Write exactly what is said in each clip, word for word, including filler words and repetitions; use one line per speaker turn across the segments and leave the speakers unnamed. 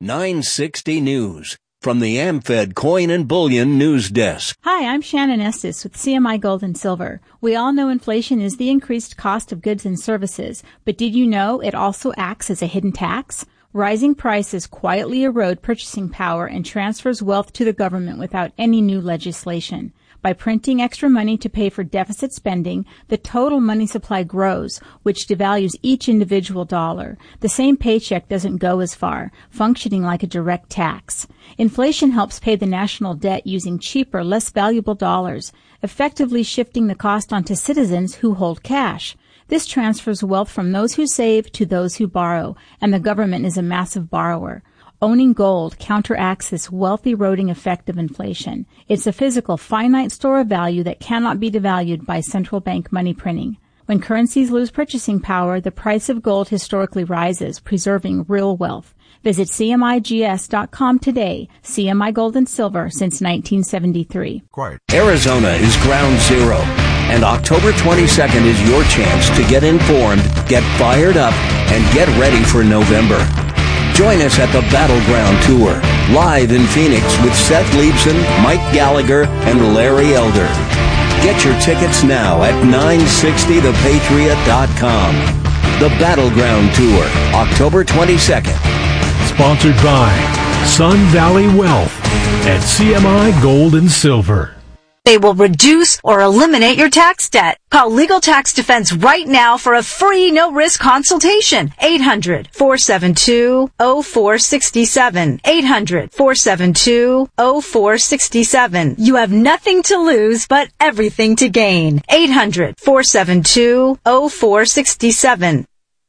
nine sixty News from the AmFed Coin and Bullion News Desk.
Hi, I'm Shannon Estes with C M I Gold and Silver. We all know inflation is the increased cost of goods and services, but did you know it also acts as a hidden tax? Rising prices quietly erode purchasing power and transfers wealth to the government without any new legislation. By printing extra money to pay for deficit spending, the total money supply grows, which devalues each individual dollar. The same paycheck doesn't go as far, functioning like a direct tax. Inflation helps pay the national debt using cheaper, less valuable dollars, effectively shifting the cost onto citizens who hold cash. This transfers wealth from those who save to those who borrow, and the government is a massive borrower. Owning gold counteracts this wealth-eroding effect of inflation. It's a physical, finite store of value that cannot be devalued by central bank money printing. When currencies lose purchasing power, the price of gold historically rises, preserving real wealth. Visit C M I G S dot com today. C M I Gold and Silver since nineteen seventy-three.
Quiet. Arizona is ground zero, and October twenty-second is your chance to get informed, get fired up, and get ready for November. Join us at the Battleground Tour, live in Phoenix with Seth Leibson, Mike Gallagher, and Larry Elder. Get your tickets now at nine sixty the patriot dot com. The Battleground Tour, October twenty-second.
Sponsored by Sun Valley Wealth at C M I Gold and Silver.
They will reduce or eliminate your tax debt. Call Legal Tax Defense right now for a free no-risk consultation. eight hundred, four seven two, oh four six seven. eight hundred, four seven two, oh four six seven. You have nothing to lose but everything to gain. eight hundred, four seven two, oh four six seven.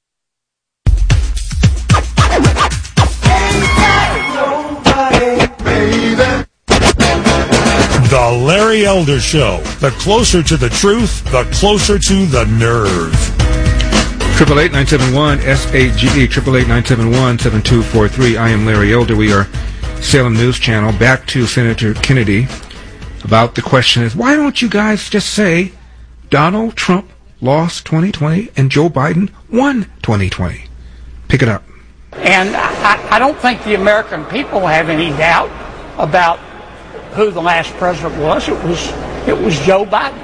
The Larry Elder Show. The closer to the truth, the closer to the nerve.
Triple eight nine seven one S A G E. Triple eight nine seven one seven two four three. I am Larry Elder. We are Salem News Channel. Back to Senator Kennedy about the question is, why don't you guys just say Donald Trump lost twenty twenty and Joe Biden won twenty twenty? Pick it up.
And I, I don't think the American people have any doubt about who the last president was. It was it was Joe Biden.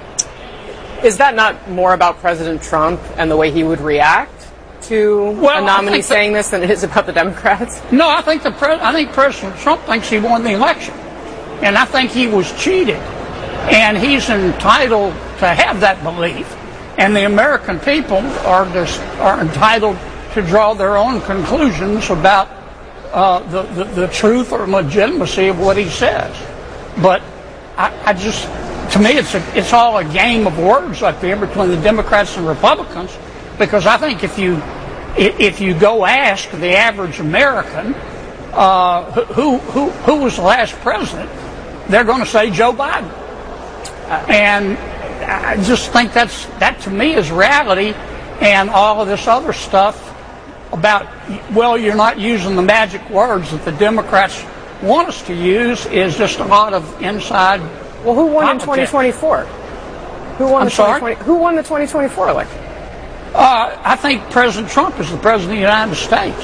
Is that not more about President Trump and the way he would react to
well,
a nominee
the,
saying this than it is about the Democrats?
No, I think the pre- I think President Trump thinks he won the election, and I think he was cheated, and he's entitled to have that belief, and the American people are just, are entitled to draw their own conclusions about Uh, the, the, the truth or legitimacy of what he says. But I, I just, to me, it's a, it's all a game of words up there between the Democrats and Republicans, because I think if you if you go ask the average American uh, who, who, who was the last president, they're going to say Joe Biden. And I just think that's that to me is reality, and all of this other stuff about, well, you're not using the magic words that the Democrats want us to use is just a lot of inside.
Well, who won
politics.
in twenty twenty-four? Who won
I'm
the
sorry?
twenty twenty, Who won the twenty twenty-four election?
Uh, I think President Trump is the president of the United States.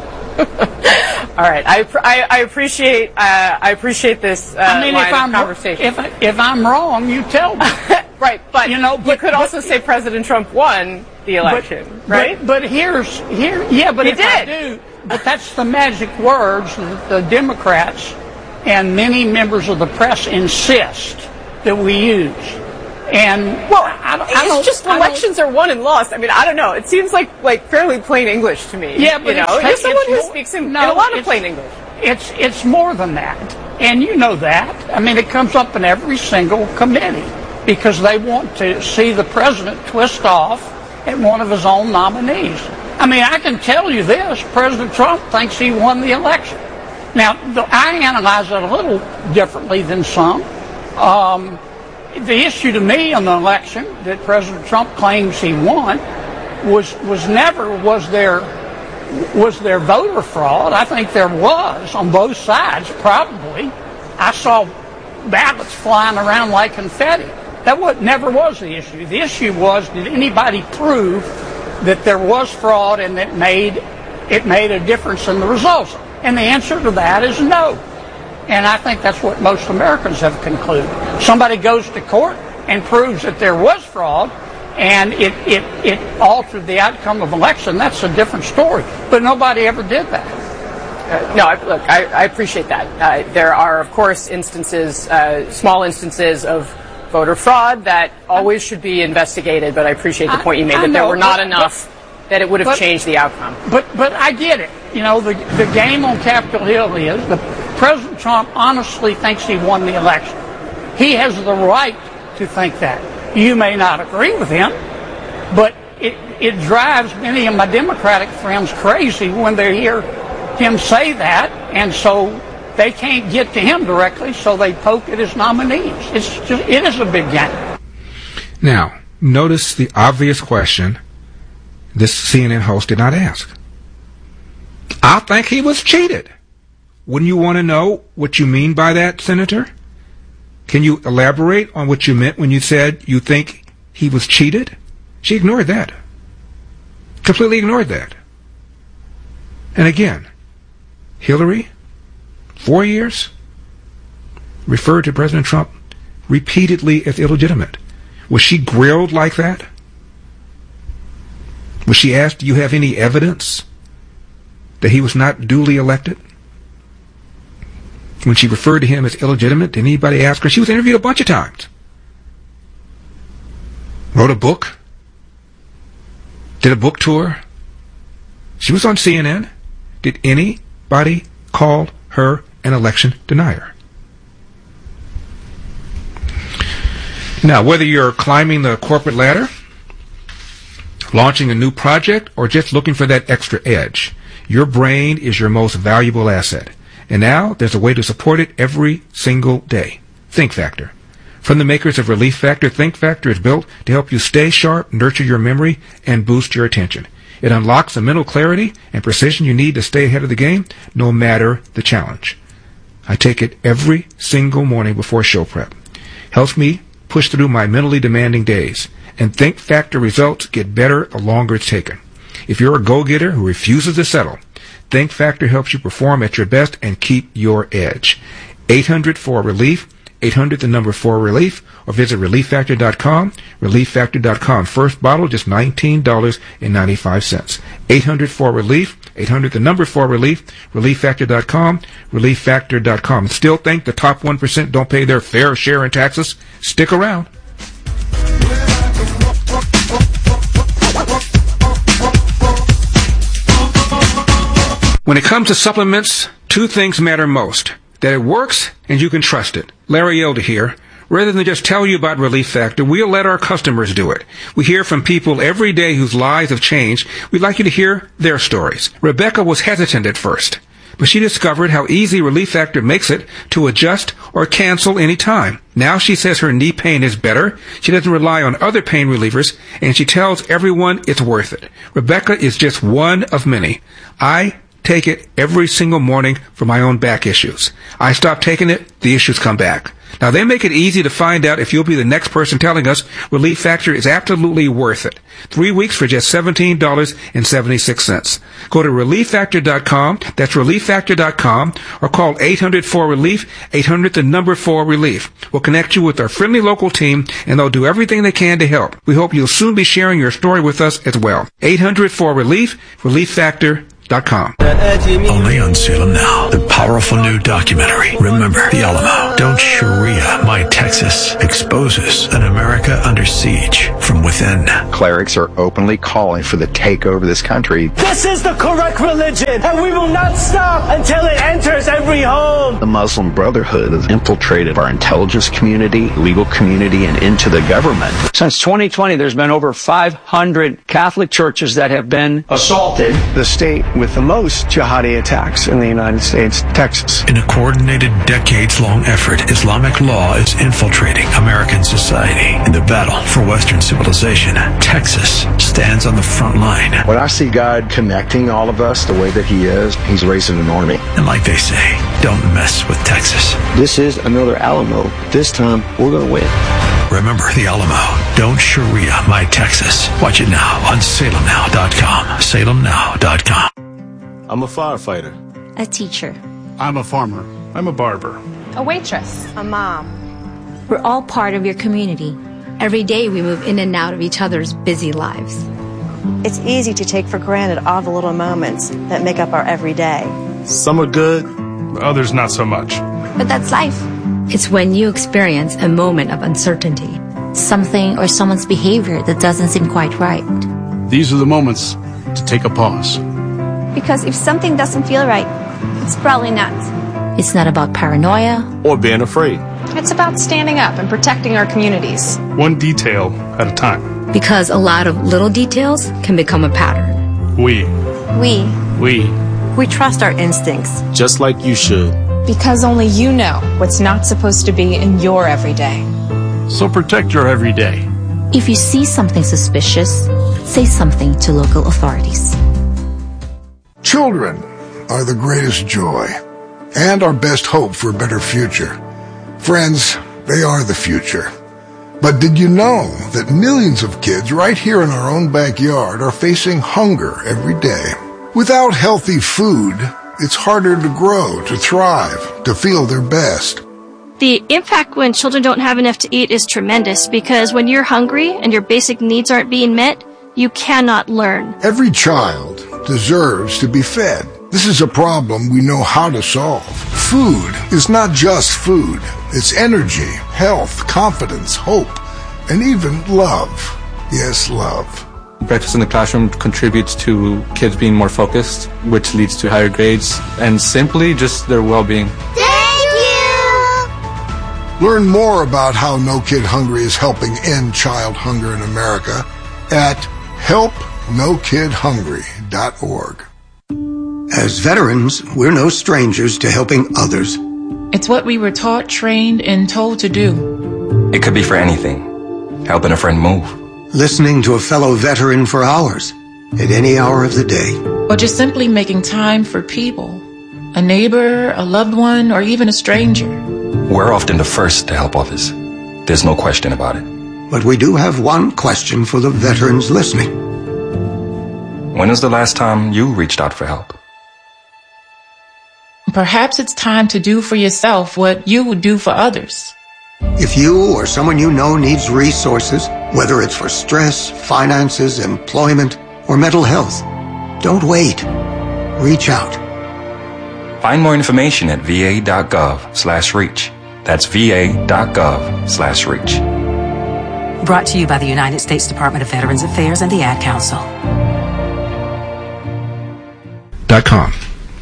All right, I I, I appreciate uh, I appreciate this uh,
I mean,
line
if I'm,
of conversation.
If if I'm wrong, you tell me.
Right, but
you know, but,
you could
but,
also say President Trump won the election,
but,
right?
But, but here's here, yeah, but
he
if
did.
I do, but that's the magic words that the Democrats and many members of the press insist that we use. And
well,
I, I,
it's
I don't,
just elections are won and lost. I mean, I don't know. It seems like like fairly plain English to me.
Yeah, but
you know,
it's,
you're someone who
more,
speaks in,
no,
in a lot of
it's,
plain English.
It's it's more than that, and you know that. I mean, it comes up in every single committee because they want to see the president twist off at one of his own nominees. I mean, I can tell you this: President Trump thinks he won the election. Now, the, I analyze it a little differently than some. Um, the issue to me on the election that President Trump claims he won was was never was there was there voter fraud. I think there was on both sides, probably. I saw ballots flying around like confetti. That was, never was the issue. The issue was, did anybody prove that there was fraud and that made it made a difference in the results? And the answer to that is no. And I think that's what most Americans have concluded. Somebody goes to court and proves that there was fraud and it, it, it altered the outcome of an election, that's a different story. But nobody ever did that.
Uh, no, I, look, I, I appreciate that. Uh, there are, of course, instances, uh, small instances of voter fraud that always should be investigated, but I appreciate the point you made, I, I that know, there were not but, enough but, that it would have but, changed the outcome.
But but I get it. You know, the, the game on Capitol Hill is the President Trump honestly thinks he won the election. He has the right to think that. You may not agree with him, but it, it drives many of my Democratic friends crazy when they hear him say that, and so they can't get to him directly, so they poke at his nominees. It's just, it is a big game.
Now, notice the obvious question this C N N host did not ask. I think he was cheated. Wouldn't you want to know what you mean by that, Senator? Can you elaborate on what you meant when you said you think he was cheated? She ignored that. Completely ignored that. And again, Hillary, four years, referred to President Trump repeatedly as illegitimate. Was she grilled like that? Was she asked, do you have any evidence that he was not duly elected? When she referred to him as illegitimate, did anybody ask her? She was interviewed a bunch of times. Wrote a book. Did a book tour. She was on C N N. Did anybody call her an election denier? Now, whether you're climbing the corporate ladder, launching a new project, or just looking for that extra edge, your brain is your most valuable asset. And now there's a way to support it every single day. Think Factor. From the makers of Relief Factor, Think Factor is built to help you stay sharp, nurture your memory, and boost your attention. It unlocks the mental clarity and precision you need to stay ahead of the game, no matter the challenge. I take it every single morning before show prep. Helps me push through my mentally demanding days. And Think Factor results get better the longer it's taken. If you're a go-getter who refuses to settle, Think Factor helps you perform at your best and keep your edge. eight hundred four relief, eight hundred the number four relief, or visit relief factor dot com, relief factor dot com. First bottle, just nineteen dollars and ninety-five cents. eight hundred four relief, eight hundred the number four relief, relief factor dot com, relief factor dot com. Still think the top one percent don't pay their fair share in taxes? Stick around. When it comes to supplements, two things matter most. That it works and you can trust it. Larry Elder here. Rather than just tell you about Relief Factor, we'll let our customers do it. We hear from people every day whose lives have changed. We'd like you to hear their stories. Rebecca was hesitant at first, but she discovered how easy Relief Factor makes it to adjust or cancel any time. Now she says her knee pain is better. She doesn't rely on other pain relievers, and she tells everyone it's worth it. Rebecca is just one of many. I take it every single morning for my own back issues. I stop taking it, the issues come back. Now, they make it easy to find out if you'll be the next person telling us Relief Factor is absolutely worth it. Three weeks for just seventeen dollars and seventy-six cents. Go to relief factor dot com, that's relief factor dot com, or call eight hundred four relief, eight hundred the number four relief. We'll connect you with our friendly local team, and they'll do everything they can to help. We hope you'll soon be sharing your story with us as well. eight hundred four relief, relief factor dot com.
Only on Salem Now, the powerful new documentary, Remember the Alamo. Don't Sharia My Texas exposes an America under siege from within.
Clerics are openly calling for the takeover of this country.
This is the correct religion, and we will not stop until it enters every home.
The Muslim Brotherhood has infiltrated our intelligence community, legal community, and into the government.
Since twenty twenty, there's been over five hundred Catholic churches that have been assaulted.
The state with the most jihadi attacks in the United States, Texas.
In a coordinated, decades-long effort, Islamic law is infiltrating American society. In the battle for Western civilization, Texas stands on the front line.
When I see God connecting all of us the way that He is, He's raising an army.
And like they say, don't mess with Texas.
This is another Alamo. This time, we're going to win.
Remember the Alamo. Don't Sharia My Texas. Watch it now on salem now dot com. salem now dot com.
I'm a firefighter. A teacher.
I'm a farmer. I'm a barber.
A waitress.
A mom.
We're all part of your community.
Every day we move in and out of each other's busy lives.
It's easy to take for granted all the little moments that make up our everyday.
Some are good, others not so much.
But that's life. It's when you experience a moment of uncertainty.
Something or someone's behavior that doesn't seem quite right.
These are the moments to take a pause.
Because if something doesn't feel right, it's probably not.
It's not about paranoia
or being afraid.
It's about standing up and protecting our communities.
One detail at a time.
Because a lot of little details can become a pattern.
We.
We.
We.
We trust our instincts.
Just like you should.
Because only you know what's not supposed to be in your everyday.
So protect your everyday.
If you see something suspicious, say something to local authorities.
Children are the greatest joy and our best hope for a better future. Friends, they are the future. But did you know that millions of kids right here in our own backyard are facing hunger every day? Without healthy food, it's harder to grow, to thrive, to feel their best.
The impact when children don't have enough to eat is tremendous because when you're hungry and your basic needs aren't being met, you cannot learn.
Every child deserves to be fed. This is a problem we know how to solve. Food is not just food. It's energy, health, confidence, hope, and even love. Yes, love.
Breakfast in the classroom contributes to kids being more focused, which leads to higher grades, and simply just their well-being.
Thank you! Learn more about how No Kid Hungry is helping end child hunger in America at help no kid hungry dot org.
As veterans, we're no strangers to helping others.
It's what we were taught, trained, and told to do.
It could be for anything. Helping a friend move.
Listening to a fellow veteran for hours, at any hour of the day.
Or just simply making time for people. A neighbor, a loved one, or even a stranger.
We're often the first to help others. There's no question about it.
But we do have one question for the veterans listening.
When was the last time you reached out for help?
Perhaps it's time to do for yourself what you would do for others.
If you or someone you know needs resources, whether it's for stress, finances, employment, or mental health, don't wait. Reach out.
Find more information at va.gov slash reach. That's va.gov slash reach.
Brought to you by the United States Department of Veterans Affairs and the Ad Council.
Dot com.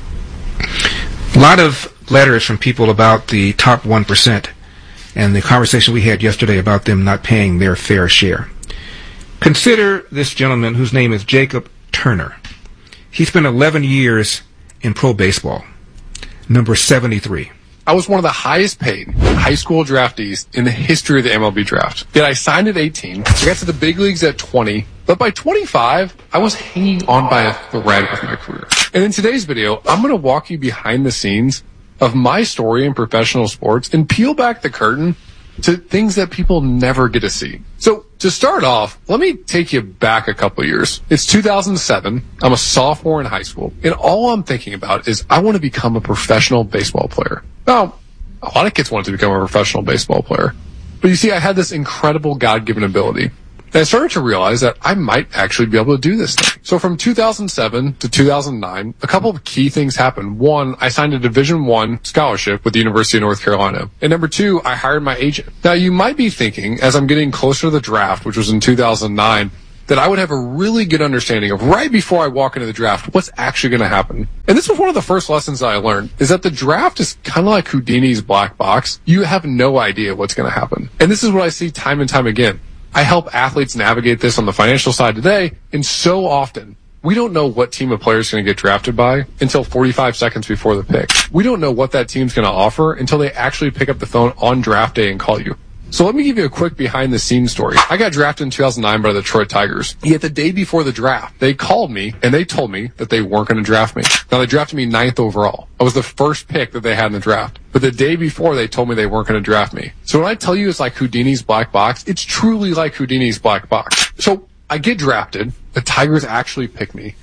A lot of letters from people about the top one percent and the conversation we had yesterday about them not paying their fair share. Consider this gentleman whose name is Jacob Turner. He spent eleven years in pro baseball. Number seventy-three.
I was one of the highest paid high school draftees in the history of the M L B draft. Yet I signed at eighteen, I got to the big leagues at twenty, but by twenty-five, I was hanging on by a thread with my career. And in today's video, I'm going to walk you behind the scenes of my story in professional sports and peel back the curtain to things that people never get to see. So to start off, let me take you back a couple years. It's two thousand seven. I'm a sophomore in high school. And all I'm thinking about is I want to become a professional baseball player. Now, a lot of kids want to become a professional baseball player. But you see, I had this incredible God-given ability. And I started to realize that I might actually be able to do this thing. So from two thousand seven to two thousand nine, a couple of key things happened. One, I signed a Division One scholarship with the University of North Carolina. And number two, I hired my agent. Now, you might be thinking, as I'm getting closer to the draft, which was in two thousand nine, that I would have a really good understanding of right before I walk into the draft, what's actually going to happen. And this was one of the first lessons that I learned, is that the draft is kind of like Houdini's black box. You have no idea what's going to happen. And this is what I see time and time again. I help athletes navigate this on the financial side today, and so often, we don't know what team of players is going to get drafted by until forty-five seconds before the pick. We don't know what that team's going to offer until they actually pick up the phone on draft day and call you. So let me give you a quick behind-the-scenes story. I got drafted in two thousand nine by the Detroit Tigers. Yet the day before the draft, they called me, and they told me that they weren't going to draft me. Now, they drafted me ninth overall. I was the first pick that they had in the draft. But the day before, they told me they weren't going to draft me. So when I tell you it's like Houdini's black box, it's truly like Houdini's black box. So I get drafted. The Tigers actually pick me.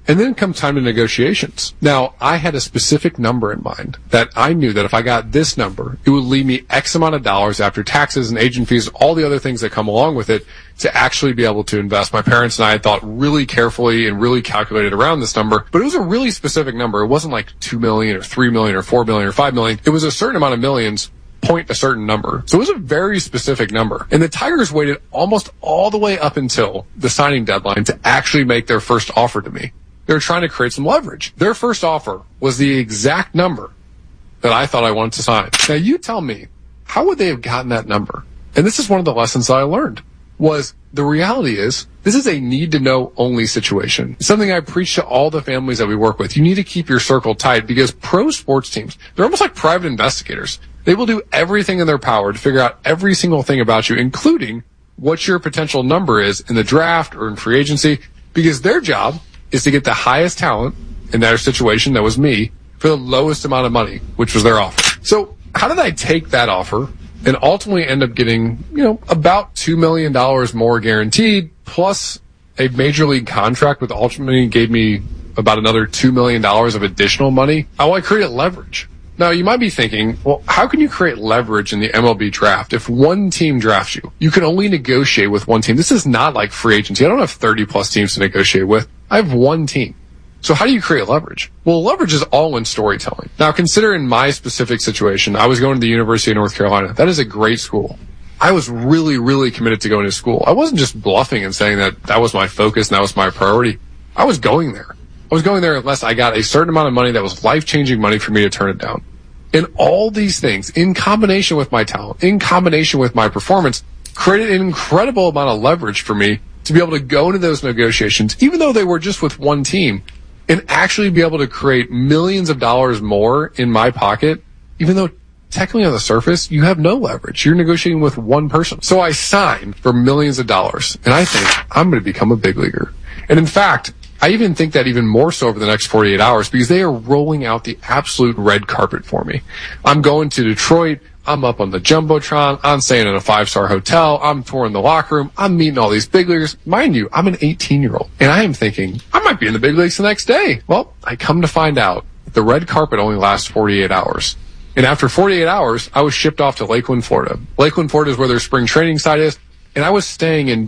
And then come time to negotiations. Now, I had a specific number in mind that I knew that if I got this number, it would leave me X amount of dollars after taxes and agent fees, all the other things that come along with it, to actually be able to invest. My parents and I had thought really carefully and really calculated around this number, but it was a really specific number. It wasn't like two million or three million or four million or five million. It was a certain amount of millions, point a certain number. So it was a very specific number. And the Tigers waited almost all the way up until the signing deadline to actually make their first offer to me. They were trying to create some leverage. Their first offer was the exact number that I thought I wanted to sign. Now you tell me, how would they have gotten that number? And this is one of the lessons that I learned, was the reality is this is a need-to-know only situation. It's something I preach to all the families that we work with. You need to keep your circle tight, because pro sports teams, they're almost like private investigators. They will do everything in their power to figure out every single thing about you, including what your potential number is in the draft or in free agency, because their job is to get the highest talent in their situation, that was me, for the lowest amount of money, which was their offer. So how did I take that offer and ultimately end up getting, you know, about two million dollars more guaranteed, plus a major league contract, with ultimately gave me about another two million dollars of additional money? How I created leverage. Now, you might be thinking, well, how can you create leverage in the M L B draft if one team drafts you? You can only negotiate with one team. This is not like free agency. I don't have thirty plus teams to negotiate with. I have one team. So how do you create leverage? Well, leverage is all in storytelling. Now, consider in my specific situation, I was going to the University of North Carolina. That is a great school. I was really, really committed to going to school. I wasn't just bluffing and saying that that was my focus and that was my priority. I was going there. I was going there unless I got a certain amount of money that was life-changing money for me to turn it down. And all these things, in combination with my talent, in combination with my performance, created an incredible amount of leverage for me to be able to go into those negotiations, even though they were just with one team, and actually be able to create millions of dollars more in my pocket, even though technically on the surface, you have no leverage. You're negotiating with one person. So I signed for millions of dollars, and I think I'm going to become a big leaguer. And in fact, I even think that even more so over the next forty-eight hours, because they are rolling out the absolute red carpet for me. I'm going to Detroit. I'm up on the Jumbotron. I'm staying in a five-star hotel. I'm touring the locker room. I'm meeting all these big leaguers. Mind you, I'm an eighteen-year-old. And I am thinking, I might be in the big leagues the next day. Well, I come to find out that the red carpet only lasts forty-eight hours. And after forty-eight hours, I was shipped off to Lakeland, Florida. Lakeland, Florida is where their spring training site is. And I was staying in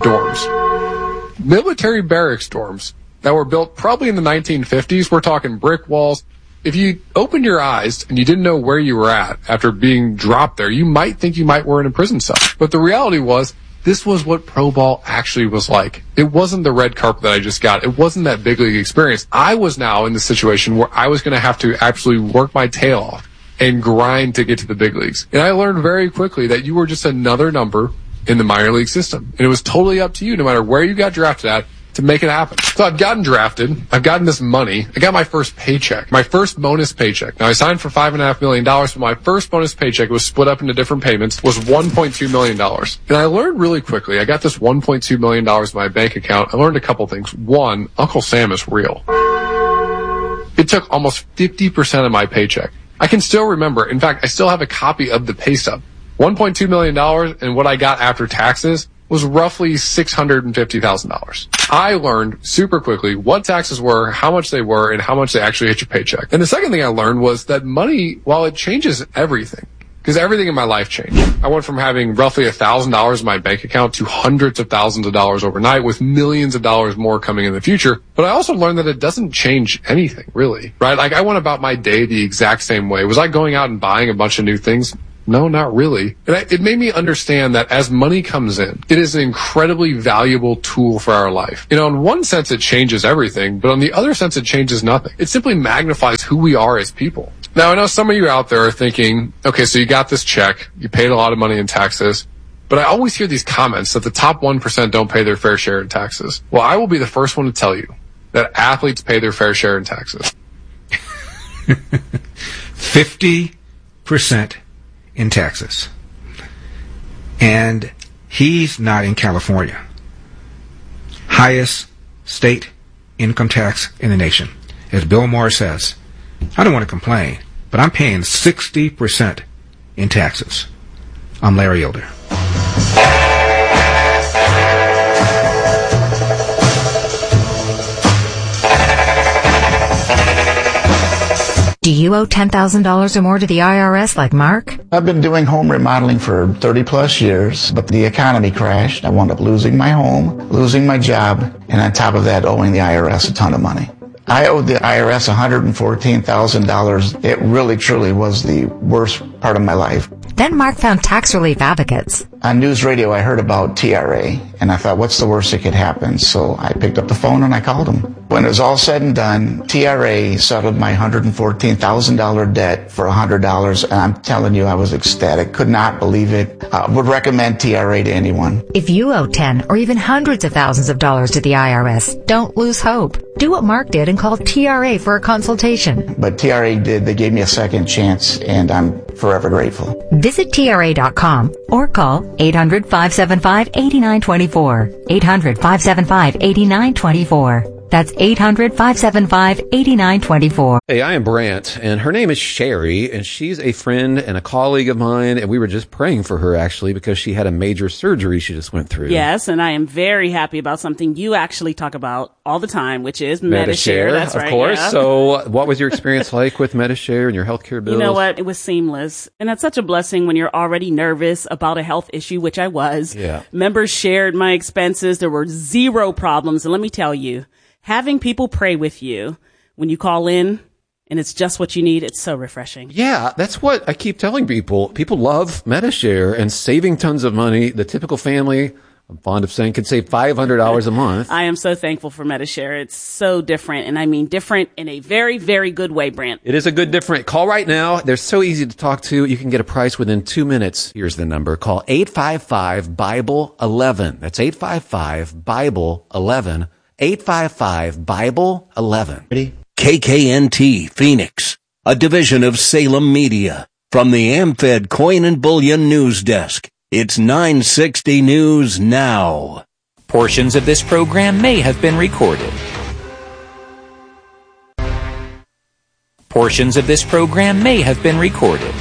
dorms. Military barracks dorms that were built probably in the nineteen fifties. We're talking brick walls. If you opened your eyes and you didn't know where you were at after being dropped there, you might think you might were in a prison cell. But the reality was, this was what pro ball actually was like. It wasn't the red carpet that I just got. It wasn't that big league experience. I was now in the situation where I was going to have to absolutely work my tail off and grind to get to the big leagues. And I learned very quickly that you were just another number in the minor league system. And it was totally up to you, no matter where you got drafted at, to make it happen. So I've gotten drafted. I've gotten this money. I got my first paycheck, my first bonus paycheck. Now I signed for five and a half million dollars, but my first bonus paycheck was split up into different payments, was one point two million dollars. And I learned really quickly, I got this one point two million dollars in my bank account. I learned a couple things. One, Uncle Sam is real. It took almost fifty percent of my paycheck. I can still remember. In fact, I still have a copy of the pay stub. one point two million dollars, and what I got after taxes was roughly six hundred fifty thousand dollars. I learned super quickly what taxes were, how much they were, and how much they actually hit your paycheck. And the second thing I learned was that money, while it changes everything, because everything in my life changed. I went from having roughly one thousand dollars in my bank account to hundreds of thousands of dollars overnight, with millions of dollars more coming in the future. But I also learned that it doesn't change anything, really, right? Like, I went about my day the exact same way. Was I going out and buying a bunch of new things? No, not really. And I, it made me understand that as money comes in, it is an incredibly valuable tool for our life. You know, in one sense, it changes everything, but on the other sense, it changes nothing. It simply magnifies who we are as people. Now, I know some of you out there are thinking, okay, so you got this check, you paid a lot of money in taxes, but I always hear these comments that the top one percent don't pay their fair share in taxes. Well, I will be the first one to tell you that athletes pay their fair share in taxes.
fifty percent in taxes. And he's not in California. Highest state income tax in the nation. As Bill Maher says, I don't want to complain, but I'm paying sixty percent in taxes. I'm Larry Elder.
Do you owe ten thousand dollars or more to the I R S like Mark?
I've been doing home remodeling for thirty plus years, but the economy crashed. I wound up losing my home, losing my job, and on top of that, owing the I R S a ton of money. I owed the I R S one hundred fourteen thousand dollars. It really, truly was the worst part of my life.
Then Mark found Tax Relief Advocates.
On news radio, I heard about T R A, and I thought, what's the worst that could happen? So I picked up the phone and I called them. When it was all said and done, T R A settled my one hundred fourteen thousand dollars debt for one hundred dollars, and I'm telling you, I was ecstatic. Could not believe it. I would recommend T R A to anyone.
If you owe ten or even hundreds of thousands of dollars to the I R S, don't lose hope. Do what Mark did and call T R A for a consultation.
But T R A did. They gave me a second chance, and I'm forever grateful.
Visit T R A dot com or call eight hundred, five seven five, eight nine two four. eight hundred, five seven five, eight nine two four. That's eight hundred, five seven five, eight nine two four.
Hey, I am Brant, and her name is Sherry, and she's a friend and a colleague of mine, and we were just praying for her, actually, because she had a major surgery she just went through.
Yes, and I am very happy about something you actually talk about all the time, which is Medi-Share.
Medi-Share,
That's
of
right,
course.
yeah.
So what was your experience like with Medi-Share and your healthcare bills?
You know what? It was seamless. And that's such a blessing when you're already nervous about a health issue, which I was.
Yeah.
Members shared my expenses. There were zero problems. And let me tell you, having people pray with you when you call in and it's just what you need, it's so refreshing.
Yeah, that's what I keep telling people. People love Medi-Share and saving tons of money. The typical family, I'm fond of saying, can save five hundred dollars a month.
I am so thankful for Medi-Share. It's so different, and I mean different in a very, very good way, Brant.
It is a good different. Call right now. They're so easy to talk to. You can get a price within two minutes. Here's the number. Call eight five five, Bible eleven. That's eight five five, Bible eleven. eight five five, Bible eleven.
Ready? K K N T Phoenix, a division of Salem Media. From the AmFed Coin and Bullion News Desk, it's nine sixty News Now.
Portions of this program may have been recorded. Portions of this program may have been recorded.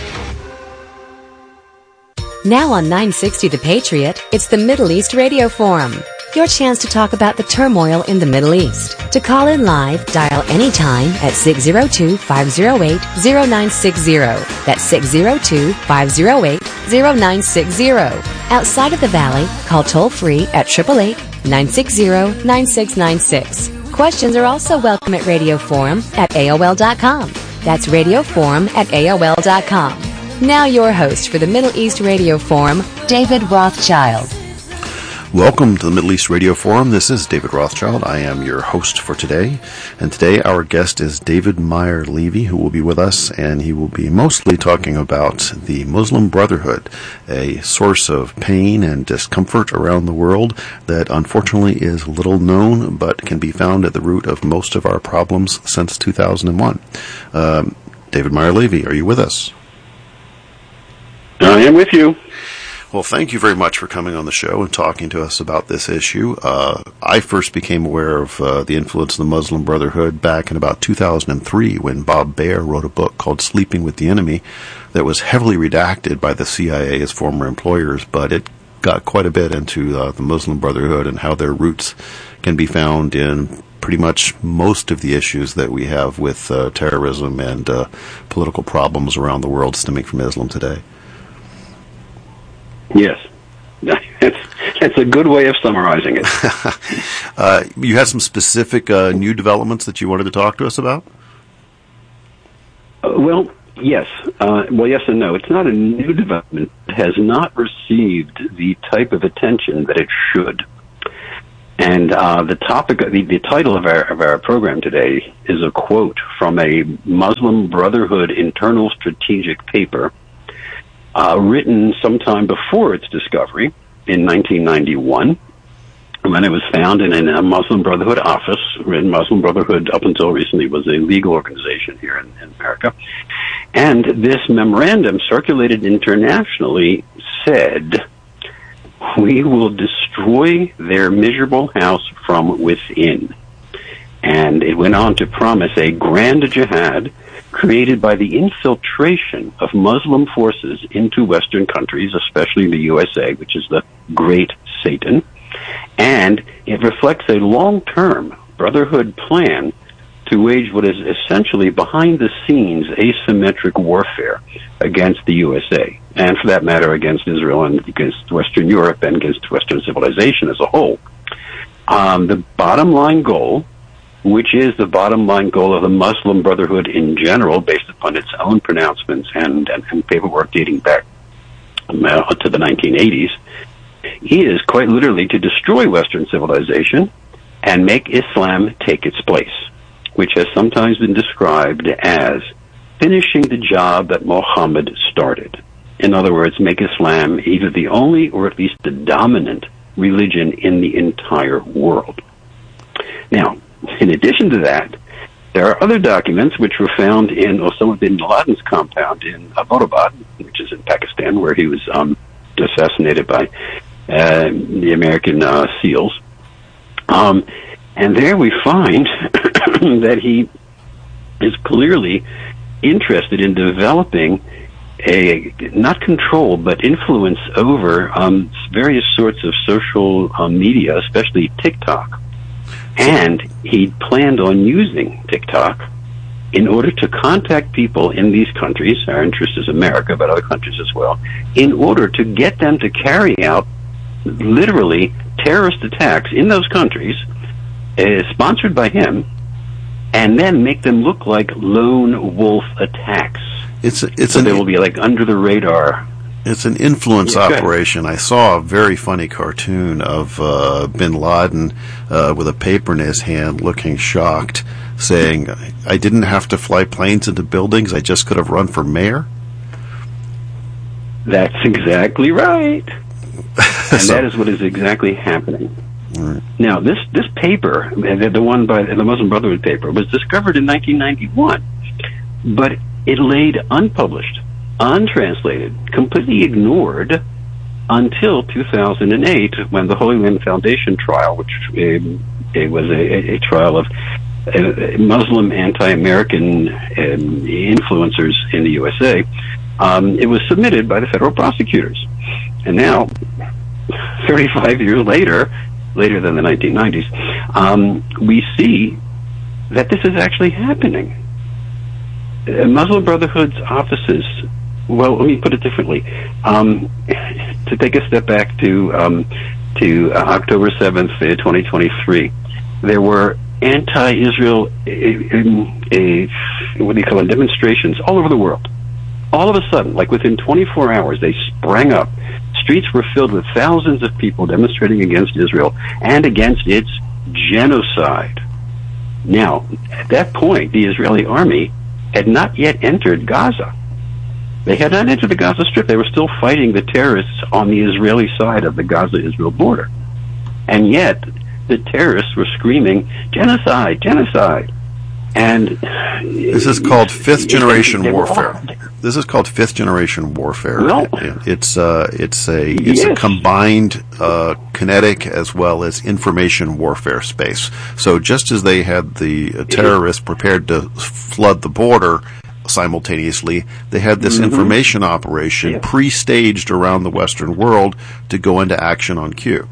Now on nine sixty The Patriot, it's the Middle East Radio Forum. Your chance to talk about the turmoil in the Middle East. To call in live, dial anytime at six zero two, five zero eight, zero nine six zero. That's six zero two, five zero eight, zero nine six zero. Outside of the Valley, call toll-free at eight eight eight, nine six zero, nine six nine six. Questions are also welcome at Radio Forum at A O L dot com. That's Radio Forum at A O L dot com. Now your host for the Middle East Radio Forum, David Rothschild.
Welcome to the Middle East Radio Forum. This is David Rothschild. I am your host for today. And today our guest is David Meyer Levy, who will be with us, and he will be mostly talking about the Muslim Brotherhood, a source of pain and discomfort around the world that unfortunately is little known, but can be found at the root of most of our problems since two thousand one. Um, David Meyer Levy, are you with us?
I am with you.
Well, thank you very much for coming on the show and talking to us about this issue. Uh, I first became aware of uh, the influence of the Muslim Brotherhood back in about two thousand three when Bob Baer wrote a book called Sleeping with the Enemy that was heavily redacted by the C I A as former employers, but it got quite a bit into uh, the Muslim Brotherhood and how their roots can be found in pretty much most of the issues that we have with uh, terrorism and uh, political problems around the world stemming from Islam today.
Yes. It's, it's a good way of summarizing it.
uh, you had some specific uh, new developments that you wanted to talk to us about?
Uh, well, yes. Uh, well, yes and no. It's not a new development. It has not received the type of attention that it should. And uh, the topic, the, the title of our, of our program today is a quote from a Muslim Brotherhood internal strategic paper Uh, written sometime before its discovery in nineteen ninety-one, when it was found in a Muslim Brotherhood office. Muslim Brotherhood, up until recently, was a legal organization here in, in America. And this memorandum, circulated internationally, said, "We will destroy their miserable house from within." And it went on to promise a grand jihad created by the infiltration of Muslim forces into Western countries, especially the U S A, which is the Great Satan. And it reflects a long-term Brotherhood plan to wage what is essentially behind-the-scenes asymmetric warfare against the U S A, and for that matter against Israel and against Western Europe and against Western civilization as a whole. Um, the bottom line goal, which is the bottom line goal of the Muslim Brotherhood in general, based upon its own pronouncements and, and, and paperwork dating back uh, to the nineteen eighties, is quite literally to destroy Western civilization and make Islam take its place, which has sometimes been described as finishing the job that Muhammad started. In other words, make Islam either the only or at least the dominant religion in the entire world. Now, in addition to that, there are other documents which were found in Osama bin Laden's compound in Abbottabad, which is in Pakistan, where he was um, assassinated by uh, the American uh, SEALs. Um, and there we find that he is clearly interested in developing a, not control, but influence over um, various sorts of social uh, media, especially TikTok. And he planned on using TikTok in order to contact people in these countries, our interest is America, but other countries as well, in order to get them to carry out literally terrorist attacks in those countries, uh, sponsored by him, and then make them look like lone wolf attacks.
It's it's
so
an,
they will be like under the radar.
It's an influence
Yeah,
operation. I saw a very funny cartoon of uh, bin Laden uh, with a paper in his hand, looking shocked, saying, "I didn't have to fly planes into buildings. I just could have run for mayor."
That's exactly right. And so, that is what is exactly happening.
Right.
Now, this, this paper, the, the one by the Muslim Brotherhood paper, was discovered in nineteen ninety-one, but it laid unpublished, untranslated, completely ignored until two thousand eight, when the Holy Land Foundation trial, which um, it was a, a trial of uh, Muslim anti-American um, influencers in the U S A, um, it was submitted by the federal prosecutors. And now, thirty-five years later, later than the nineteen nineties, um, we see that this is actually happening. Uh, Muslim Brotherhood's offices, well, let me put it differently. Um, to take a step back to um, to uh, October seventh, uh, twenty twenty-three, there were anti-Israel, uh, uh, what do you call it, demonstrations all over the world. All of a sudden, like within twenty-four hours, they sprang up. Streets were filled with thousands of people demonstrating against Israel and against its genocide. Now, at that point, the Israeli army had not yet entered Gaza. They had not entered the Gaza Strip. They were still fighting the terrorists on the Israeli side of the Gaza-Israel border. And yet, the terrorists were screaming, genocide, genocide. And
this is called fifth generation warfare. This is called fifth generation warfare.
Well,
it's uh, it's a it's
yes.
a combined uh, kinetic as well as information warfare space. So just as they had the uh, terrorists prepared to flood the border simultaneously, they had this mm-hmm. information operation yes. pre-staged around the Western world to go into action on cue.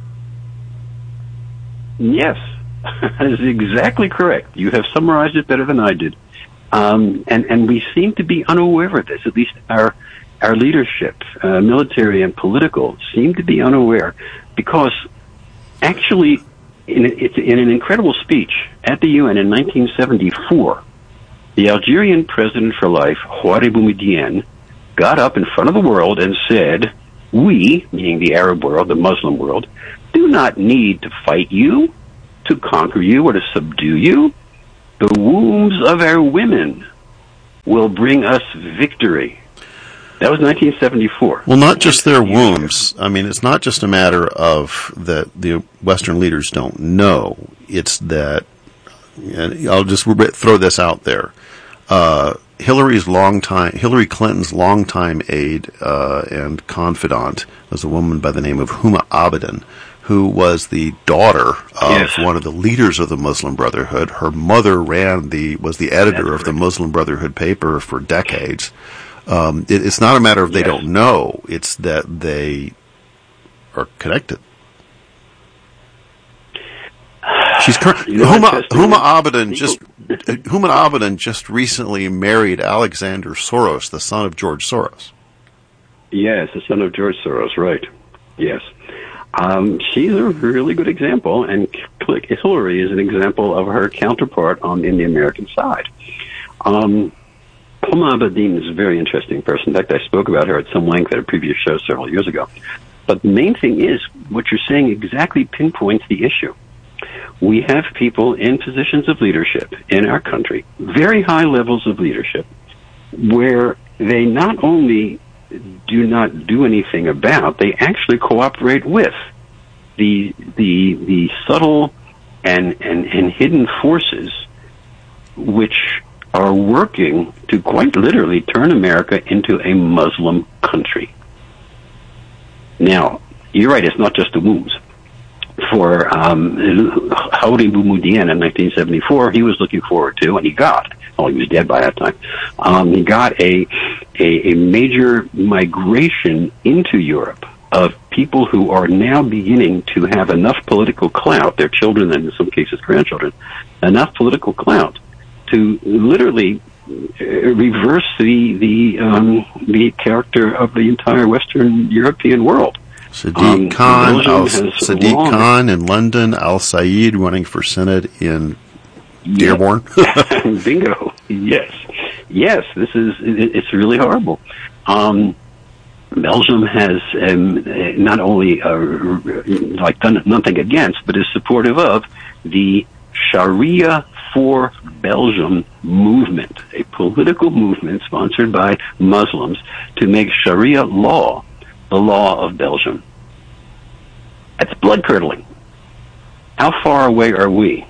Yes. That is exactly correct. You have summarized it better than I did. Um, and, and we seem to be unaware of this. At least our our leadership, uh, military and political, seem to be unaware, because actually, in, in an incredible speech at the U N in nineteen seventy-four, the Algerian president for life, Houari Boumediene, got up in front of the world and said, "We," meaning the Arab world, the Muslim world, "do not need to fight you, to conquer you or to subdue you. The wombs of our women will bring us victory." That was nineteen seventy-four.
Well, not just their wombs. I mean, it's not just a matter of that the Western leaders don't know. It's that, and I'll just throw this out there. Uh, Hillary's longtime, Hillary Clinton's longtime aide uh, and confidant was a woman by the name of Huma Abedin, who was the daughter of yes. one of the leaders of the Muslim Brotherhood. Her mother ran the was the editor That's of the Muslim Brotherhood paper for decades. Um, it, it's not a matter of they yes. don't know; it's that they are connected. She She's cur-
You know,
Huma,
that's
Huma
testimony.
Abedin just Huma Abedin just recently married Alexander Soros, the son of George Soros.
Yes, the son of George Soros, right. Yes. Um, she's a really good example, and Hillary is an example of her counterpart on in the American side. Um, Huma Abedin is a very interesting person. In fact, I spoke about her at some length at a previous show several years ago. But the main thing is, what you're saying exactly pinpoints the issue. We have people in positions of leadership in our country, very high levels of leadership, where they not only do not do anything about, they actually cooperate with the the the subtle and, and, and hidden forces which are working to quite literally turn America into a Muslim country. Now, you're right, it's not just the wombs. For um, Houry Boumediene in nineteen seventy-four, he was looking forward to, and he got, oh, he was dead by that time, um, he got a, a, a major migration into Europe of people who are now beginning to have enough political clout, their children and in some cases grandchildren, enough political clout to literally reverse the the um, the character of the entire Western European world.
Sadiq
Um,
Khan,
Belgium
Al,
has
Sadiq
long-
Khan in London, Al Said running for Senate in Dearborn.
Bingo. Yes. Yes, this is, it, it's really horrible. Um, Belgium has um, not only uh, like done nothing against, but is supportive of the Sharia for Belgium movement, a political movement sponsored by Muslims to make Sharia law the law of Belgium. That's blood-curdling. How far away are we?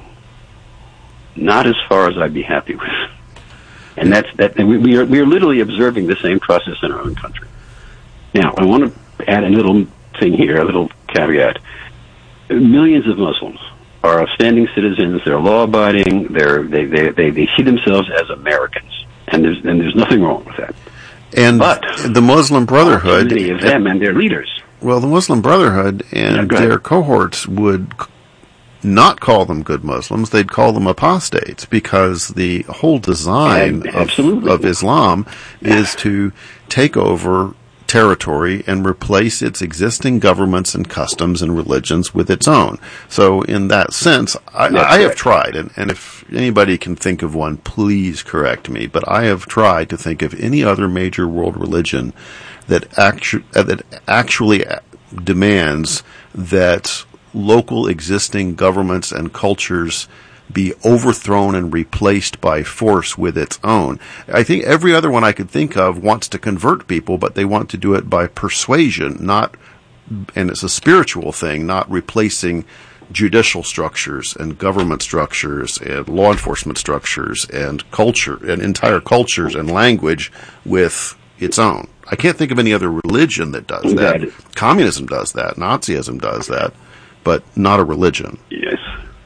Not as far as I'd be happy with. And that's that. And we, we are we are literally observing the same process in our own country. Now, I want to add a little thing here, a little caveat. Millions of Muslims are upstanding citizens. They're law-abiding. They're they they they, they see themselves as Americans, and there's and there's nothing wrong with that.
And
But
the Muslim Brotherhood,
many of them and their leaders.
well, the Muslim Brotherhood and
Yeah, go ahead.
their cohorts would c- not call them good Muslims. They'd call them apostates, because the whole design
Ab-
of,
absolutely.
of Islam is to take over territory and replace its existing governments and customs and religions with its own. So in that sense, I,
That's
I have
right.
tried, and, and if anybody can think of one, please correct me, but I have tried to think of any other major world religion that, actu- uh, that actually demands that local existing governments and cultures be overthrown and replaced by force with its own. I think every other one I could think of wants to convert people, but they want to do it by persuasion, not, and it's a spiritual thing, not replacing judicial structures and government structures and law enforcement structures and culture and entire cultures and language with its own. I can't think of any other religion that does that.
That-
Communism does that. Nazism does that, but not a religion.
Yes.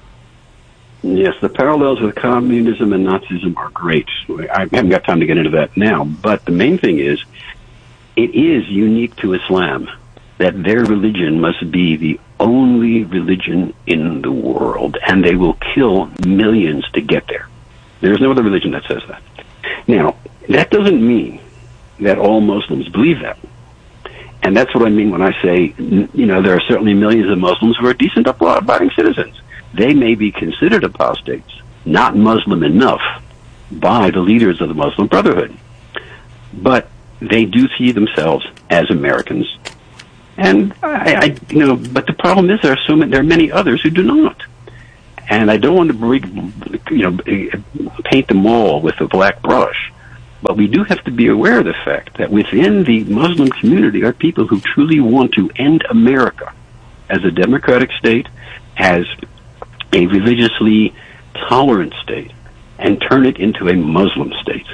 Yes, the parallels with communism and Nazism are great. I haven't got time to get into that now, but the main thing is, it is unique to Islam that their religion must be the only religion in the world, and they will kill millions to get there. There's no other religion that says that. Now, that doesn't mean that all Muslims believe that. And that's what I mean when I say, you know, there are certainly millions of Muslims who are decent, law-abiding citizens. They may be considered apostates, not Muslim enough by the leaders of the Muslim Brotherhood. But they do see themselves as Americans. And I, I you know, but the problem is there are so many, there are many others who do not. And I don't want to bring, you know, paint them all with a black brush. But we do have to be aware of the fact that within the Muslim community are people who truly want to end America as a democratic state, as a religiously tolerant state, and turn it into a Muslim state.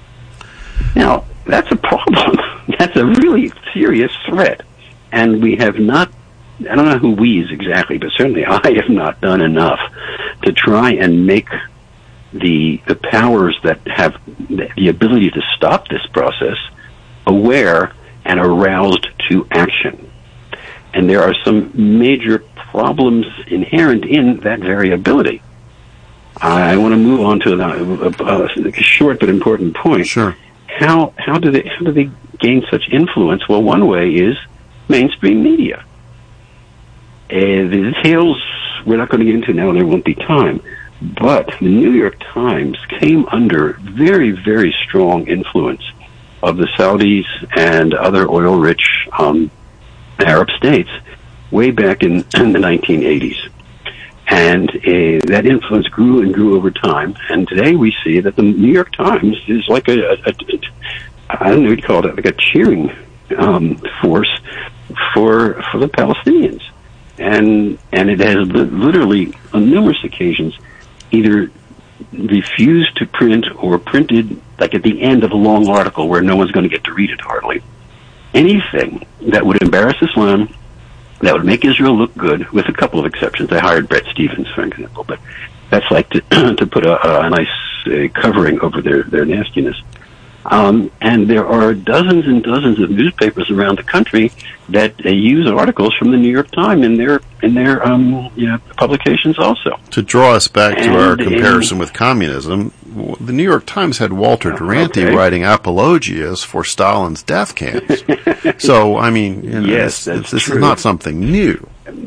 Now, that's a problem. That's a really serious threat. And we have not, I don't know who we is exactly, but certainly I have not done enough to try and make the the powers that have the ability to stop this process aware and aroused to action. And there are some major problems inherent in that variability. I want to move on to a, a, a short but important point.
Sure.
How how do they how do they gain such influence? Well, one way is mainstream media. Uh, the details we're not going to get into now. There won't be time. But the New York Times came under very, very strong influence of the Saudis and other oil-rich um, Arab states way back in, in the nineteen eighties. And uh, that influence grew and grew over time. And today we see that the New York Times is like a, a, a I don't know what you call it, like a cheering um, force for for the Palestinians. And and it has li- literally, on numerous occasions, either refused to print or printed, like at the end of a long article where no one's going to get to read it hardly, anything that would embarrass Islam, that would make Israel look good, with a couple of exceptions. They hired Bret Stephens, for example, but that's like to, to put a, a nice uh, covering over their, their nastiness. Um, and there are dozens and dozens of newspapers around the country that uh, use articles from the New York Times in their in their um, you know, publications also.
To draw us back to
and,
our comparison
and,
with communism, the New York Times had Walter Duranty
okay.
writing apologias for Stalin's death camps. So, I mean, you know,
yes,
this,
that's
this
true.
is not something new.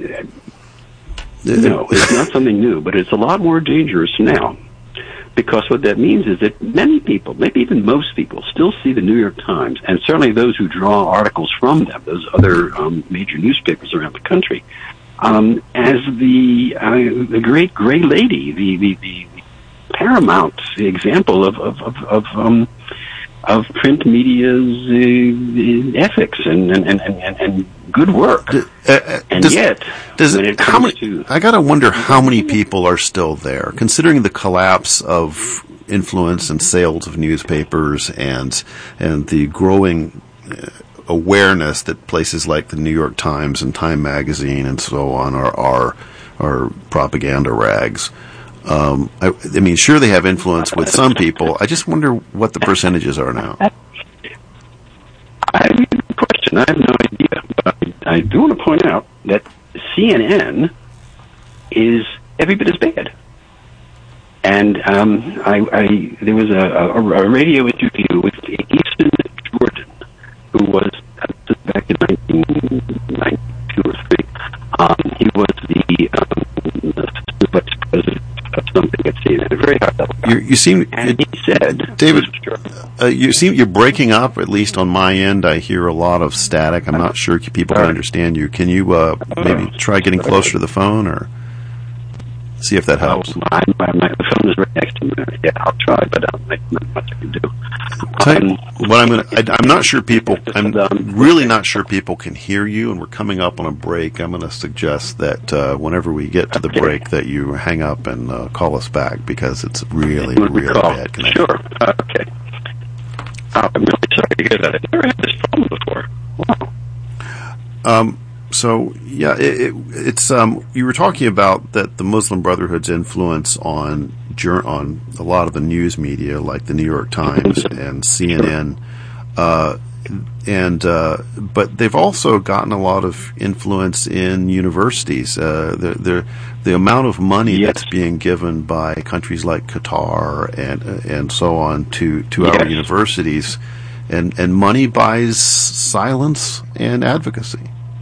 No, it's not something new, but it's a lot more dangerous now. Because what that means is that many people, maybe even most people, still see the New York Times, and certainly those who draw articles from them, those other um, major newspapers around the country, um, as the uh, the great gray lady, the, the, the paramount example of of of, of, um, of print media's uh, ethics and and, and, and, and good work.
Uh, uh,
and
does,
yet,
does
when
it,
it
how
comes
many,
to...
I gotta wonder how many people are still there, considering the collapse of influence and sales of newspapers and and the growing uh, awareness that places like the New York Times and Time Magazine and so on are are, are propaganda rags. Um, I, I mean, sure, they have influence with some people. I just wonder what the percentages are now.
I mean, good question. I have no idea. But I do want to point out that C N N is every bit as bad. And um, I, I there was a, a, a radio interview with Easton Jordan, who was uh, back in nineteen ninety-two or three. Um, he was the, um, the vice president of something at C N N, a very high level.
You, you seem,
and he said,
David, uh, you seem you're breaking up. At least on my end, I hear a lot of static. I'm not sure people can understand you. Can you uh, maybe try getting closer to the phone, or see if that helps?
Oh, my, my, my, the phone is right next to me. Yeah, I'll try, but uh, not much I can do.
Tell you what I'm gonna. I, I'm not sure people. I'm really not sure people can hear you, and we're coming up on a break. I'm going to suggest that uh, whenever we get to the break, that you hang up and uh, call us back, because it's really, really bad connection.
Sure. Uh, okay. Oh, I'm really sorry to hear that. I've never had this problem before. Wow.
Um. So yeah, it, it, it's um. You were talking about that the Muslim Brotherhood's influence on on a lot of the news media, like the New York Times and C N N, uh, and uh, but they've also gotten a lot of influence in universities. Uh, the the the amount of money yes. that's being given by countries like Qatar and uh, and so on to to yes. our universities, and and money buys silence and advocacy.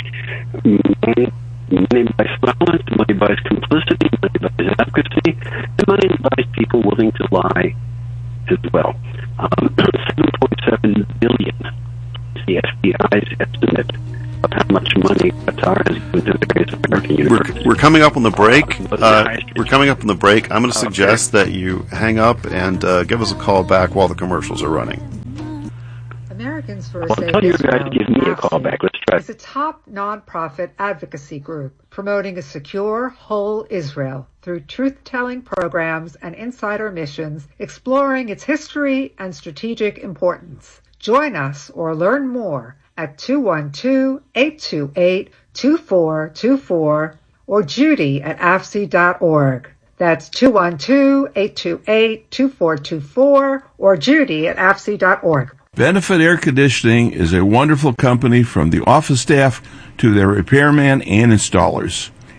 Money, money buys silence, money buys complicity, money buys advocacy, and money buys people willing to lie as well. Um, seven point seven billion is the F B I's estimate of how much money Qatar has given to various American universities.
We're, we're coming up on the break. Uh, we're coming up on the break. I'm going to suggest okay. that you hang up and uh, give us a call back while the commercials are running.
Americans for a
well,
Safe
tell you
Israel
guys to give me a call back. Let's try.
It's a top nonprofit advocacy group promoting a secure, whole Israel through truth-telling programs and insider missions, exploring its history and strategic importance. Join us or learn more at two one two, eight two eight, two four two four or Judy at A F C dot org. That's two one two, eight two eight, two four two four or Judy at A F C dot org.
Benefit Air Conditioning is a wonderful company, from the office staff to their repairman and installers.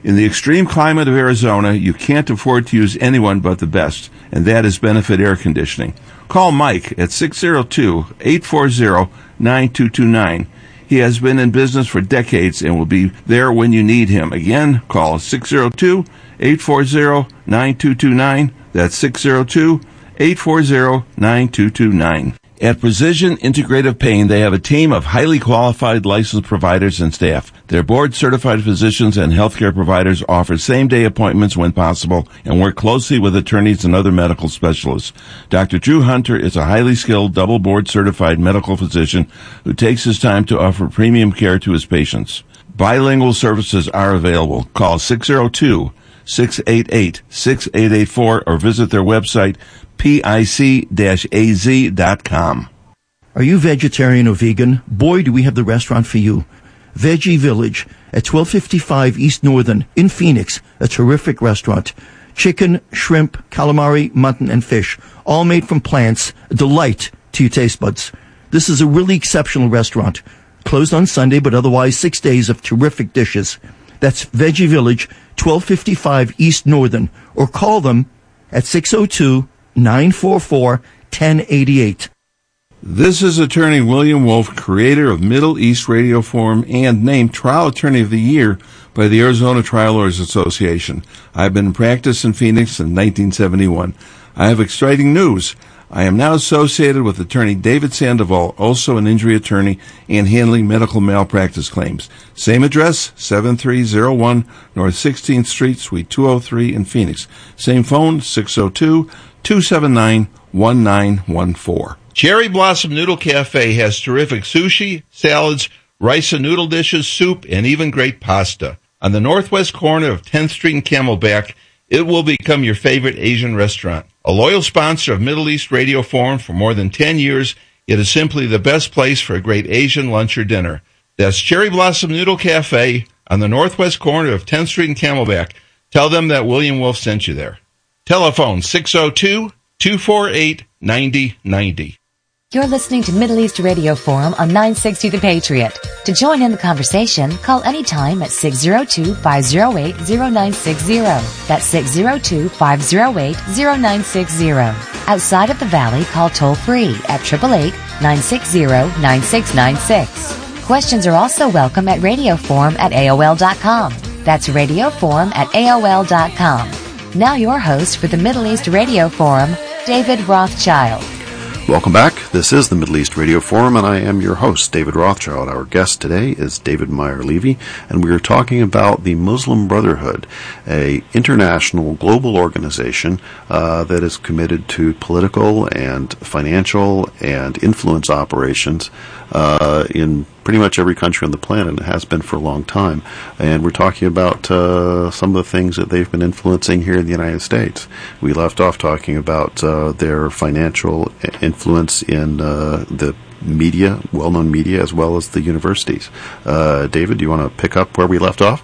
In the extreme climate of Arizona, you can't afford to use anyone but the best, and that is Benefit Air Conditioning. Call Mike at six oh two, eight four zero, nine two two nine. He has been in business for decades and will be there when you need him. Again, call six oh two, eight four zero, nine two two nine. That's six oh two, eight four zero, nine two two nine. At Precision Integrative Pain, they have a team of highly qualified licensed providers and staff. Their board-certified physicians and healthcare providers offer same-day appointments when possible and work closely with attorneys and other medical specialists. Doctor Drew Hunter is a highly skilled, double board-certified medical physician who takes his time to offer premium care to his patients. Bilingual services are available. Call six oh two, six eight eight, six eight eight four or visit their website, pic dash a z dot com.
Are you vegetarian or vegan? Boy, do we have the restaurant for you. Veggie Village at twelve fifty-five East Northern in Phoenix, a terrific restaurant. Chicken, shrimp, calamari, mutton, and fish, all made from plants, a delight to your taste buds. This is a really exceptional restaurant. Closed on Sunday, but otherwise six days of terrific dishes. That's Veggie Village, twelve fifty-five East Northern, or call them at six oh two, nine four four, one oh eight eight.
This is attorney William Wolf, creator of Middle East Radio Forum and named Trial Attorney of the Year by the Arizona Trial Lawyers Association. I've been in practice in Phoenix since nineteen seventy-one. I have exciting news. I am now associated with attorney David Sandoval, also an injury attorney and handling medical malpractice claims. Same address, seven three oh one North sixteenth Street, Suite two oh three in Phoenix. Same phone, six oh two, two seven nine, one nine one four. Cherry Blossom Noodle Cafe has terrific sushi, salads, rice and noodle dishes, soup, and even great pasta. On the northwest corner of tenth Street and Camelback, it will become your favorite Asian restaurant. A loyal sponsor of Middle East Radio Forum for more than ten years, it is simply the best place for a great Asian lunch or dinner. That's Cherry Blossom Noodle Cafe on the northwest corner of tenth Street and Camelback. Tell them that William Wolf sent you there. Telephone six oh two, two four eight, nine oh nine oh.
You're listening to Middle East Radio Forum on nine sixty The Patriot. To join in the conversation, call anytime at six oh two, five oh eight, oh nine six oh. That's six oh two, five oh eight, oh nine six oh. Outside of the Valley, call toll-free at eight eight eight, nine six oh, nine six nine six. Questions are also welcome at radioforum at A O L dot com. That's radioforum at A O L dot com. Now your host for the Middle East Radio Forum, David Rothschild.
Welcome back. This is the Middle East Radio Forum, and I am your host, David Rothschild. Our guest today is David Meyer-Levy, and we are talking about the Muslim Brotherhood, a international global organization uh, that is committed to political and financial and influence operations uh, in pretty much every country on the planet, and it has been for a long time. And we're talking about uh, some of the things that they've been influencing here in the United States. We left off talking about uh, their financial influence in uh, the media, well-known media, as well as the universities. Uh, David, do you want to pick up where we left off?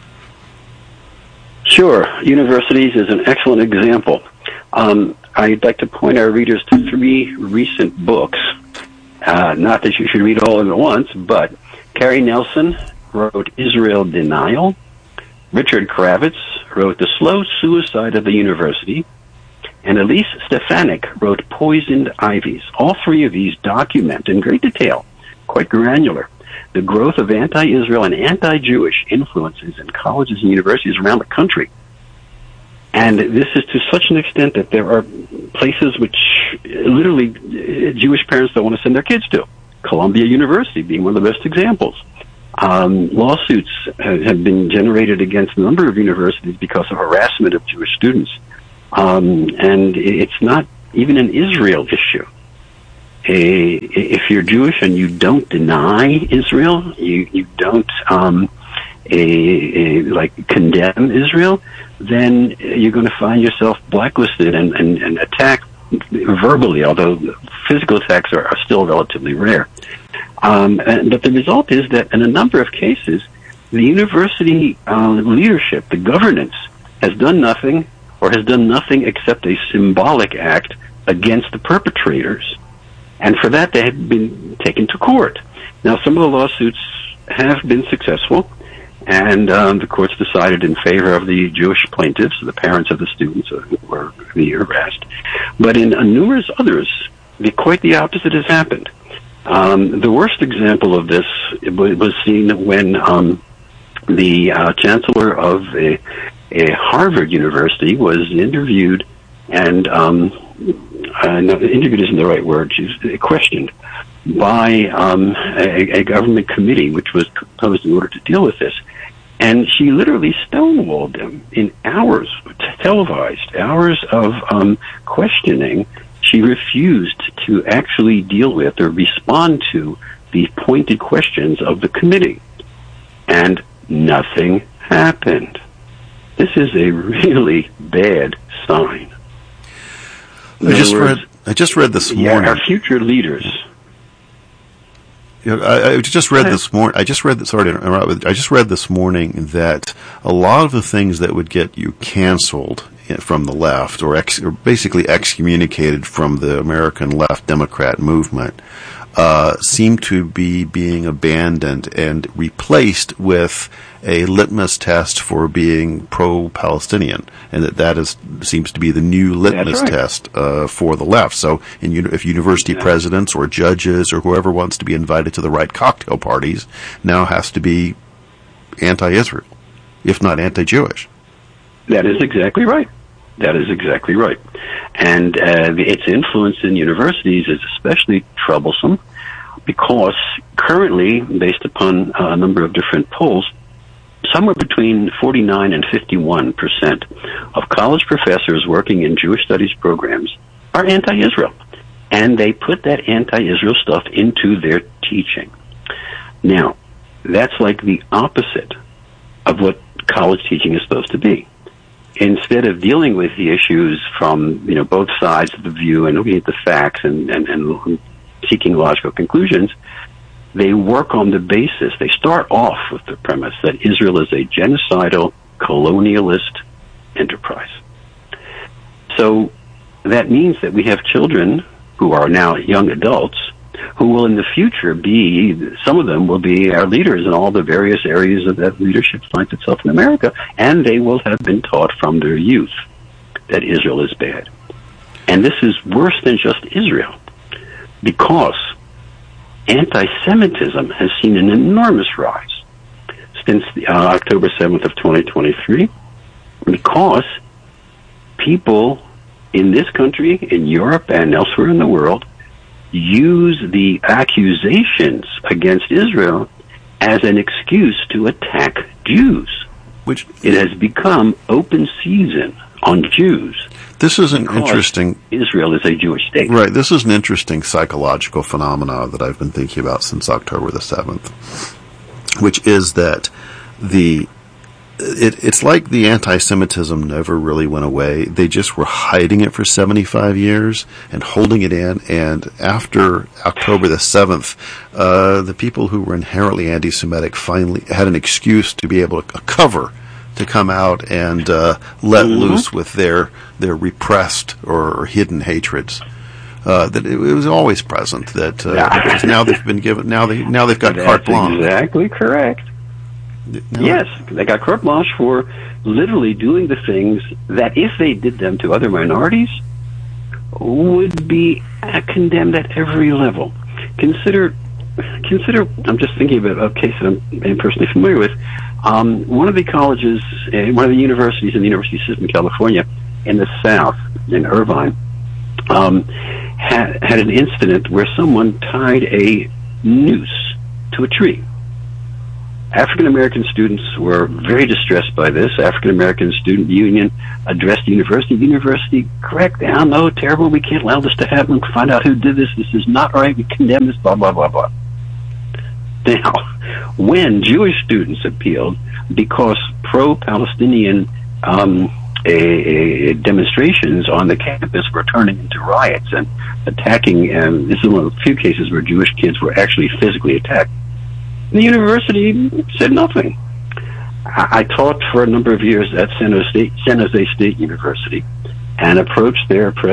Sure. Universities is an excellent example. Um, I'd like to point our readers to three recent books. Uh, not that you should read all of them at once, but Carrie Nelson wrote Israel Denial. Richard Kravitz wrote The Slow Suicide of the University. And Elise Stefanik wrote Poisoned Ivies. All three of these document in great detail, quite granular, the growth of anti-Israel and anti-Jewish influences in colleges and universities around the country. And this is to such an extent that there are places which literally Jewish parents don't want to send their kids to. Columbia University being one of the best examples. Um, lawsuits have been generated against a number of universities because of harassment of Jewish students. Um, and it's not even an Israel issue. A, if you're Jewish and you don't deny Israel, you, you don't um, a, a, like condemn Israel, then you're going to find yourself blacklisted and, and, and attacked verbally, although physical attacks are, are still relatively rare. Um, and, but the result is that in a number of cases, the university uh, leadership, the governance, has done nothing or has done nothing except a symbolic act against the perpetrators. And for that, they have been taken to court. Now, some of the lawsuits have been successful, And um, the courts decided in favor of the Jewish plaintiffs, the parents of the students who were being harassed. But in uh, numerous others, the, quite the opposite has happened. Um, the worst example of this was seen when um, the uh, chancellor of a, a Harvard University was interviewed, and um, uh, no, interviewed isn't the right word, she was questioned by um, a, a government committee which was proposed in order to deal with this. And she literally stonewalled him in hours, televised hours of um, questioning. She refused to actually deal with or respond to the pointed questions of the committee. And nothing happened. This is a really bad sign.
I just words, read. I just read this morning.
Yeah, our future leaders.
You know, I, I just read this morning. I just read. Sorry to interrupt. I just read this morning that a lot of the things that would get you canceled from the left, or, ex, or basically excommunicated from the American left Democrat movement, uh, seem to be being abandoned and replaced with a litmus test for being pro-Palestinian, and that that is seems to be the new litmus
right.
test uh, for the left. So, in, if university yeah. presidents or judges or whoever wants to be invited to the right cocktail parties now has to be anti-Israel, if not anti-Jewish.
That is exactly right. That is exactly right. And uh, its influence in universities is especially troublesome because currently, based upon a number of different polls, somewhere between forty-nine and fifty-one percent of college professors working in Jewish studies programs are anti-Israel. And they put that anti-Israel stuff into their teaching. Now, that's like the opposite of what college teaching is supposed to be. Instead of dealing with the issues from, you know, both sides of the view and looking at the facts and, and, and seeking logical conclusions, they work on the basis. They start off with the premise that Israel is a genocidal, colonialist enterprise. So that means that we have children who are now young adults who will in the future be, some of them will be our leaders in all the various areas of that leadership finds itself in America, and they will have been taught from their youth that Israel is bad. And this is worse than just Israel, because anti-Semitism has seen an enormous rise since the, uh, October seventh of twenty twenty-three, because people in this country, in Europe, and elsewhere in the world use the accusations against Israel as an excuse to attack Jews.
Which
it has become open season on Jews.
This is an interesting...
Israel is a Jewish state.
Right. This is an interesting psychological phenomenon that I've been thinking about since October the seventh, which is that the... It, it's like the anti-Semitism never really went away. They just were hiding it for seventy-five years and holding it in. And after October the seventh, uh, the people who were inherently anti-Semitic finally had an excuse to be able to cover, to come out and uh, let mm-hmm. loose with their their repressed or, or hidden hatreds. Uh, that it, it was always present. That uh, yeah. now they've been given. Now they now they've got
That's
carte blanche.
Exactly correct. No. Yes, they got carte blanche for literally doing the things that, if they did them to other minorities, would be condemned at every level. Consider, consider. I'm just thinking of a case that I'm personally familiar with. Um, one of the colleges, uh, one of the universities in the university system in California, in the South, in Irvine, um, had had an incident where someone tied a noose to a tree. African American students were very distressed by this. African American Student Union addressed the university. The university cracked down. No, terrible. We can't allow this to happen. Find out who did this. This is not right. We condemn this. Blah blah blah blah. Now, when Jewish students appealed because pro-Palestinian um, a, a demonstrations on the campus were turning into riots and attacking, and this is one of the few cases where Jewish kids were actually physically attacked, the university said nothing. I, I taught for a number of years at San Jose State, San Jose State University, and approached their pre-